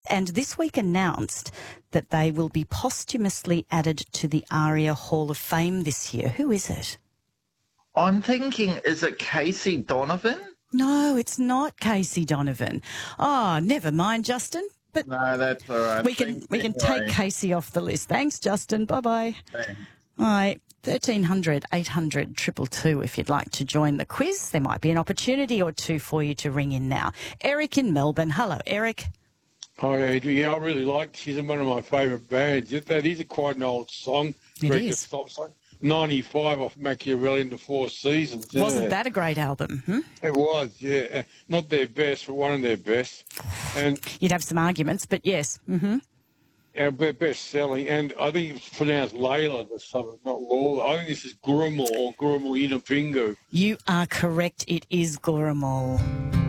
and this week announced that they will be posthumously added to the ARIA Hall of Fame this year. Who is it? I'm thinking, is it Casey Donovan? No, it's not Casey Donovan. Oh, never mind, Justin. But No, that's all right. we can take Casey off the list. Thanks, Justin. Bye-bye. Thanks. All right, 1300 800 222 if you'd like to join the quiz. There might be an opportunity or two for you to ring in now. Eric in Melbourne. Hello, Eric. Hi, Adrian. Yeah, I really like She's one of my favourite bands. That is quite an old song. It is. 95 off Machiavelli in the Four Seasons. Yeah. Wasn't that a great album? It was, yeah. Not their best, but one of their best. And You'd have some arguments, but yes. our best-selling, and I think it's pronounced Layla, the song, not Lola. I think this is Gurumul or Gurumul Inapingu. You are correct. It is Gurumul.